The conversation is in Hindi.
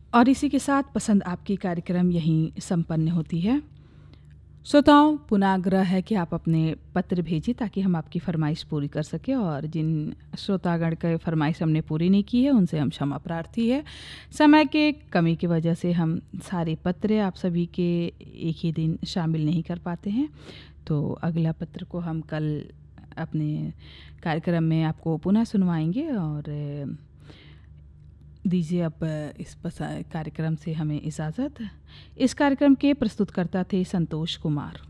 और इसी के साथ पसंद आपकी कार्यक्रम यहीं संपन्न होती है। श्रोताओं, पुनः आग्रह है कि आप अपने पत्र भेजिए ताकि हम आपकी फरमाइश पूरी कर सकें, और जिन श्रोतागण का फरमाइश हमने पूरी नहीं की है उनसे हम क्षमा प्रार्थी है। समय के कमी की वजह से हम सारे पत्र आप सभी के एक ही दिन शामिल नहीं कर पाते हैं, तो अगला पत्र को हम कल अपने कार्यक्रम में आपको पुनः सुनवाएंगे। और दीजिए अब इस कार्यक्रम से हमें इजाज़त। इस कार्यक्रम के प्रस्तुतकर्ता थे संतोष कुमार।